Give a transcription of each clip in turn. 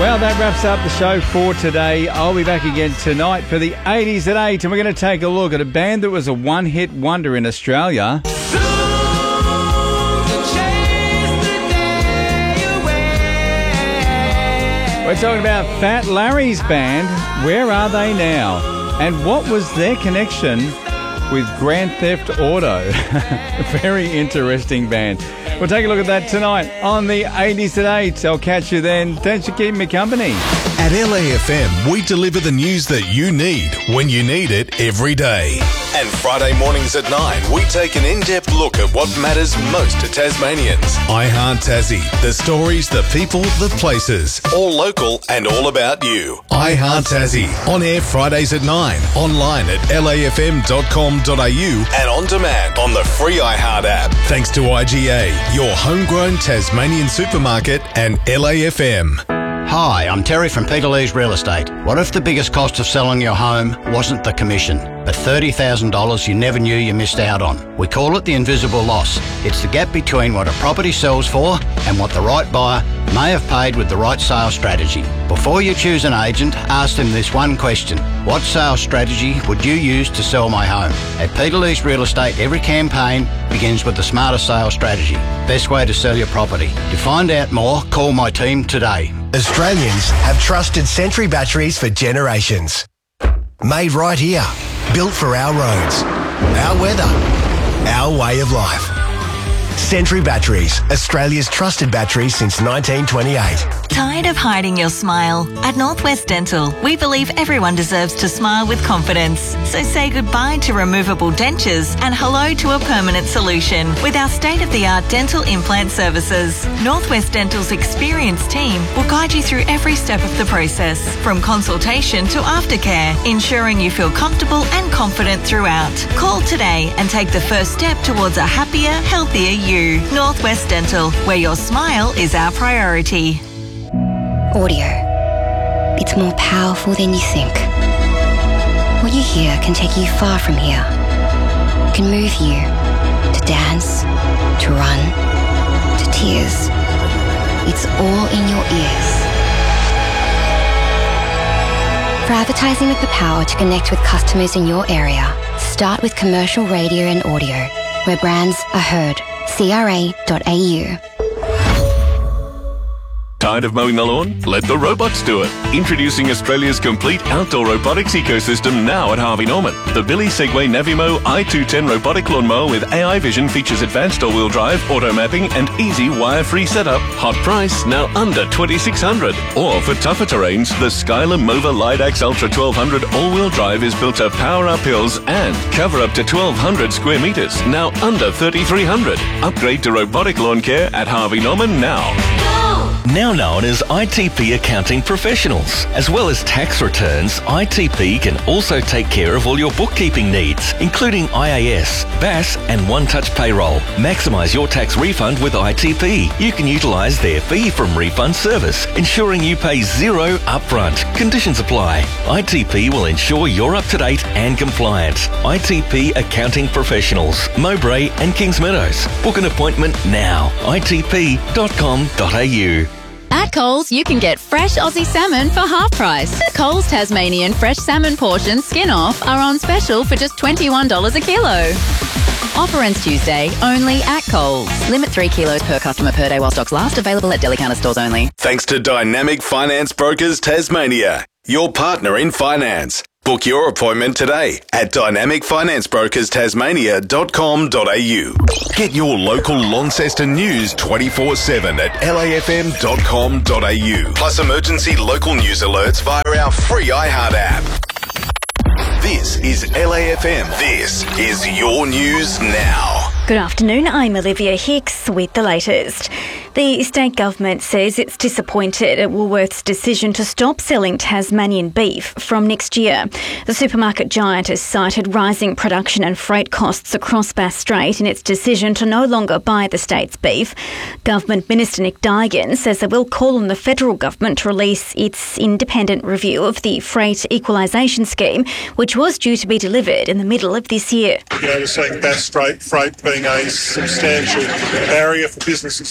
Well, that wraps up the show for today. I'll be back again tonight for the 80s at 8, and we're going to take a look at a band that was a one-hit wonder in Australia. We're talking about Fat Larry's band. Where are they now? And what was their connection with Grand Theft Auto? A very interesting band. We'll take a look at that tonight on the 80s at 8. I'll catch you then. Thanks for keeping me company. At LAFM, we deliver the news that you need when you need it every day. And Friday mornings at 9, we take an in-depth look at what matters most to Tasmanians. I Heart Tassie. The stories, the people, the places. All local and all about you. I Heart Tassie. On air Fridays at 9. Online at lafm.com.au and on demand on the free iHeart app. Thanks to IGA, your homegrown Tasmanian supermarket, and LAFM. Hi, I'm Terry from Peter Lee's Real Estate. What if the biggest cost of selling your home wasn't the commission, but $30,000 you never knew you missed out on? We call it the invisible loss. It's the gap between what a property sells for and what the right buyer may have paid with the right sales strategy. Before you choose an agent, ask them this one question. What sales strategy would you use to sell my home? At Peter Lee's Real Estate, every campaign begins with the smarter sales strategy. Best way to sell your property. To find out more, call my team today. Australians have trusted Sentry batteries for generations. Made right here. Built for our roads, our weather, our way of life. Sentry Batteries, Australia's trusted batteries since 1928. Tired of hiding your smile? At Northwest Dental, we believe everyone deserves to smile with confidence. So say goodbye to removable dentures and hello to a permanent solution with our state-of-the-art dental implant services. Northwest Dental's experienced team will guide you through every step of the process, from consultation to aftercare, ensuring you feel comfortable and confident throughout. Call today and take the first step towards a happier, healthier you. Northwest Dental, where your smile is our priority. Audio. It's more powerful than you think. What you hear can take you far from here. It can move you to dance, to run, to tears. It's all in your ears. For advertising with the power to connect with customers in your area, start with commercial radio and audio, where brands are heard. CRA.au. Tired of mowing the lawn? Let the robots do it. Introducing Australia's complete outdoor robotics ecosystem now at Harvey Norman. The Billy Segway Navimo i210 robotic lawnmower with AI vision features advanced all-wheel drive, auto mapping and easy wire-free setup. Hot price, now under $2,600. Or for tougher terrains, the Skyler Mova Lidax Ultra 1200 all-wheel drive is built to power up hills and cover up to 1,200 square metres, now under $3,300. Upgrade to robotic lawn care at Harvey Norman now. Now known as ITP Accounting Professionals. As well as tax returns, ITP can also take care of all your bookkeeping needs, including IAS, BAS and One-Touch Payroll. Maximise your tax refund with ITP. You can utilise their fee from refund service, ensuring you pay zero upfront. Conditions apply. ITP will ensure you're up to date and compliant. ITP Accounting Professionals, Mowbray and Kings Meadows. Book an appointment now. itp.com.au. At Coles, you can get fresh Aussie salmon for half price. Coles Tasmanian fresh salmon portions skin off are on special for just $21 a kilo. Offer ends Tuesday, only at Coles. Limit 3 kilos per customer per day while stocks last. Available at deli counter stores only. Thanks to Dynamic Finance Brokers Tasmania, your partner in finance. Book your appointment today at dynamicfinanceBrokersTasmania.com.au. Get your local Launceston news 24/7 at lafm.com.au. Plus emergency local news alerts via our free iHeart app. This is LAFM. This is your news now. Good afternoon, I'm Olivia Hicks with the latest. The state government says it's disappointed at Woolworths' decision to stop selling Tasmanian beef from next year. The supermarket giant has cited rising production and freight costs across Bass Strait in its decision to no longer buy the state's beef. Government Minister Nick Daigan says they will call on the federal government to release its independent review of the freight equalisation scheme, which was due to be delivered in the middle of this year. We're seeing Bass Strait freight being a substantial barrier for businesses in Tasmania.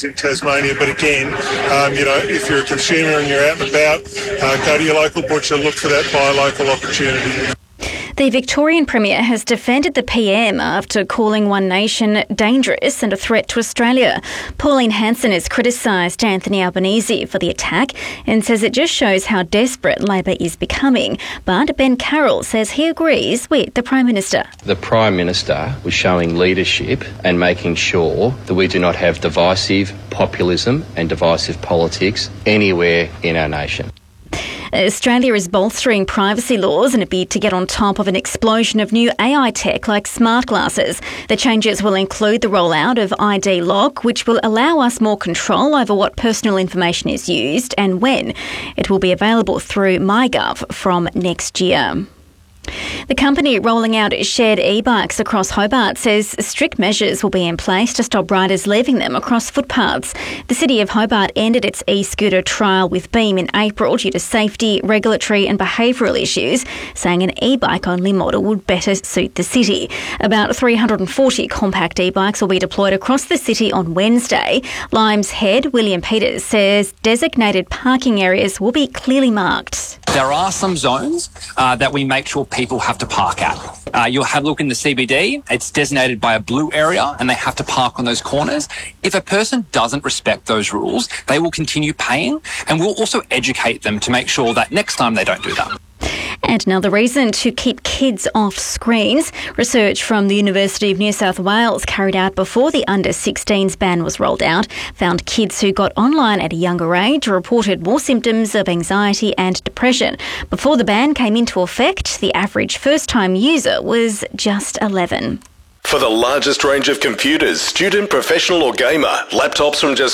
Tasmania. But again, if you're a consumer and you're out and about, go to your local butcher, look for that buy local opportunity. The Victorian Premier has defended the PM after calling One Nation dangerous and a threat to Australia. Pauline Hanson has criticised Anthony Albanese for the attack and says it just shows how desperate Labor is becoming. But Ben Carroll says he agrees with the Prime Minister. The Prime Minister was showing leadership and making sure that we do not have divisive populism and divisive politics anywhere in our nation. Australia is bolstering privacy laws in a bid to get on top of an explosion of new AI tech like smart glasses. The changes will include the rollout of ID Lock, which will allow us more control over what personal information is used and when. It will be available through MyGov from next year. The company rolling out shared e-bikes across Hobart says strict measures will be in place to stop riders leaving them across footpaths. The City of Hobart ended its e-scooter trial with Beam in April due to safety, regulatory and behavioural issues, saying an e-bike-only model would better suit the city. About 340 compact e-bikes will be deployed across the city on Wednesday. Limes head William Peters says designated parking areas will be clearly marked. There are some zones that we make sure people have to park at. You'll have a look in the CBD. It's designated by a blue area and they have to park on those corners. If a person doesn't respect those rules, they will continue paying, and we'll also educate them to make sure that next time they don't do that. And another reason to keep kids off screens. Research from the University of New South Wales carried out before the under-16s ban was rolled out found kids who got online at a younger age reported more symptoms of anxiety and depression. Before the ban came into effect, the average first-time user was just 11. For the largest range of computers, student, professional or gamer, laptops from just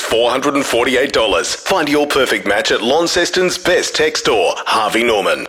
$448. Find your perfect match at Launceston's best tech store, Harvey Norman.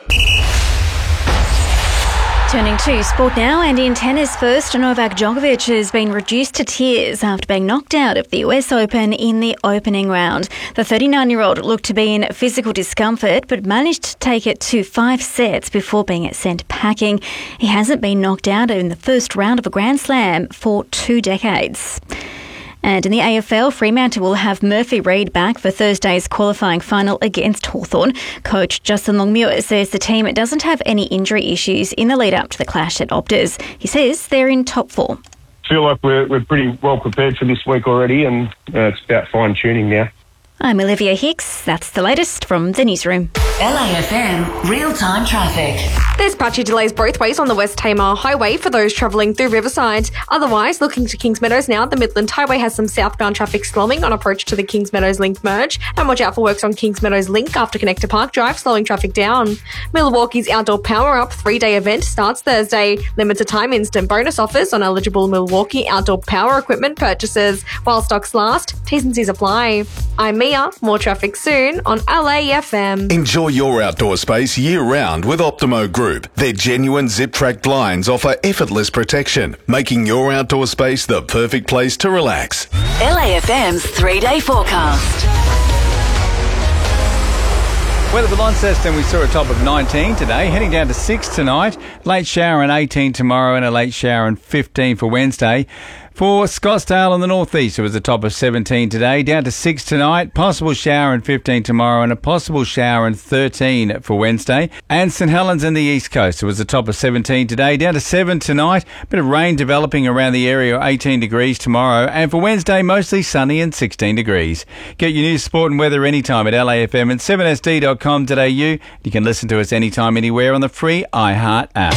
Turning to sport now, and in tennis first, Novak Djokovic has been reduced to tears after being knocked out of the US Open in the opening round. The 39-year-old looked to be in physical discomfort but managed to take it to 5 sets before being sent packing. He hasn't been knocked out in the first round of a Grand Slam for 2 decades. And in the AFL, Fremantle will have Murphy Reid back for Thursday's qualifying final against Hawthorn. Coach Justin Longmuir says the team doesn't have any injury issues in the lead-up to the clash at Optus. He says they're in top form. I feel like we're pretty well prepared for this week already, and it's about fine-tuning now. I'm Olivia Hicks. That's the latest from the newsroom. LAFM real-time traffic. There's patchy delays both ways on the West Tamar Highway for those travelling through Riverside. Otherwise, looking to Kings Meadows now, the Midland Highway has some southbound traffic slowing on approach to the Kings Meadows Link merge. And watch out for works on Kings Meadows Link after Connector Park Drive, slowing traffic down. Milwaukee's Outdoor Power Up 3-day event starts Thursday. Limited time instant bonus offers on eligible Milwaukee outdoor power equipment purchases. While stocks last, T's and C's apply. I'm Mia. More traffic soon on LAFM. Enjoy your outdoor space year-round with Optimo Group. Their genuine zip-track blinds offer effortless protection, making your outdoor space the perfect place to relax. LAFM's 3-day forecast. Weather for Launceston, we saw a top of 19 today, heading down to 6 tonight. Late shower and 18 tomorrow, and a late shower and 15 for Wednesday. For Scottsdale in the northeast, it was a top of 17 today, down to 6 tonight. Possible shower and 15 tomorrow, and a possible shower and 13 for Wednesday. And St Helens in the east coast, it was a top of 17 today, down to 7 tonight. Bit of rain developing around the area, 18 degrees tomorrow. And for Wednesday, mostly sunny and 16 degrees. Get your news, sport and weather anytime at LAFM and 7sd.com.au. You can listen to us anytime, anywhere on the free iHeart app.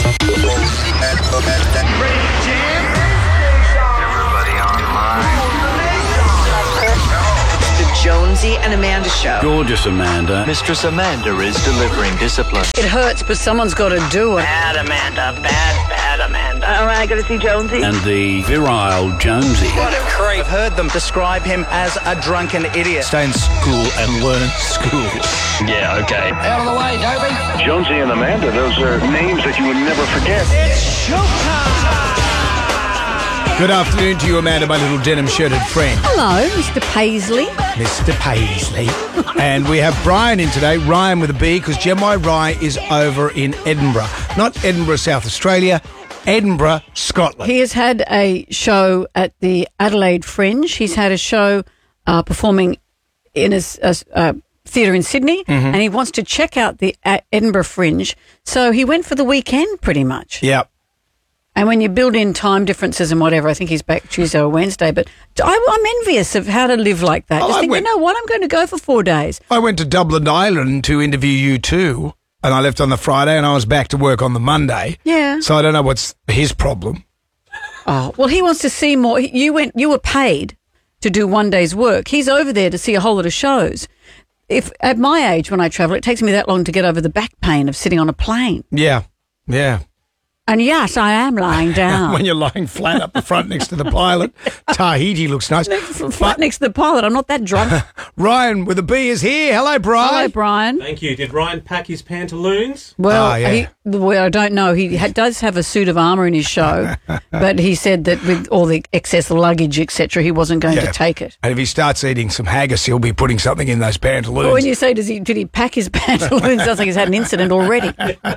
Jonesy and Amanda show. Gorgeous Amanda. Mistress Amanda is delivering discipline. It hurts, but someone's got to do it. Bad Amanda, bad Amanda. All right, got to see Jonesy. And the virile Jonesy. What a creep. I've heard them describe him as a drunken idiot. Stay in school and learn school. Yeah, okay. Out of the way, Dobie. Jonesy and Amanda, those are names that you would never forget. It's showtime. Good afternoon to you, Amanda, my little denim-shirted friend. Hello, Mr. Paisley. Mr. Paisley. And we have Brian in today, Ryan with a B, because Gemini Rye is over in Edinburgh. Not Edinburgh, South Australia, Edinburgh, Scotland. He has had a show at the Adelaide Fringe. He's had a show performing in a theatre in Sydney, and he wants to check out the Edinburgh Fringe. So he went for the weekend, pretty much. Yep. And when you build in time differences and whatever, I think he's back Tuesday or Wednesday. But I'm envious of how to live like that. Just think, you know what, I'm going to go for 4 days. I went to Dublin, Ireland to interview U2, and I left on the Friday, and I was back to work on the Monday. Yeah. So I don't know what's his problem. Oh, well, he wants to see more. You were paid to do 1 day's work. He's over there to see a whole lot of shows. If at my age, when I travel, it takes me that long to get over the back pain of sitting on a plane. Yeah. And yes, I am lying down. When you're lying flat up the front next to the pilot. Tahiti looks nice. Flat next to the pilot. I'm not that drunk. Ryan with a B is here. Hello, Brian. Hello, Brian. Thank you. Did Ryan pack his pantaloons? Well, I don't know. He does have a suit of armour in his show, but he said that with all the excess luggage, etc., he wasn't going to take it. And if he starts eating some haggis, he'll be putting something in those pantaloons. Well, when you say, did he pack his pantaloons, sounds like he's had an incident already.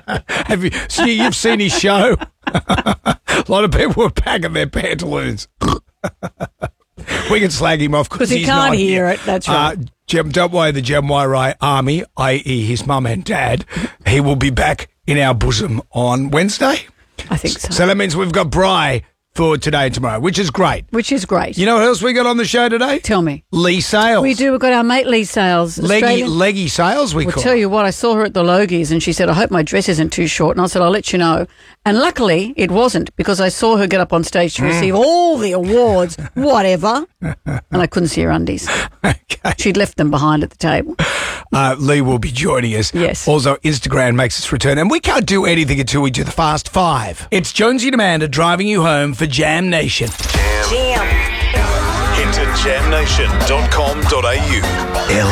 You've seen his show? A lot of people were packing their pantaloons. We can slag him off because he can't hear it. That's right. Don't worry, the Gem Rai Army, i.e. his mum and dad, he will be back in our bosom on Wednesday. I think so. So that means we've got Bri for today and tomorrow, which is great. You know what else we got on the show today? Tell me. Lee Sales. We do. We've got our mate Lee Sales. Leggy Sales, we call. I'll tell you what, I saw her at the Logies and she said, I hope my dress isn't too short. And I said, I'll let you know. And luckily, it wasn't, because I saw her get up on stage to receive all the awards, whatever. And I couldn't see her undies. Okay. She'd left them behind at the table. Lee will be joining us. Yes. Also, Instagram makes its return. And we can't do anything until we do the Fast Five. It's Jonesy and Amanda driving you home for Jam Nation. Head to jamnation.com.au.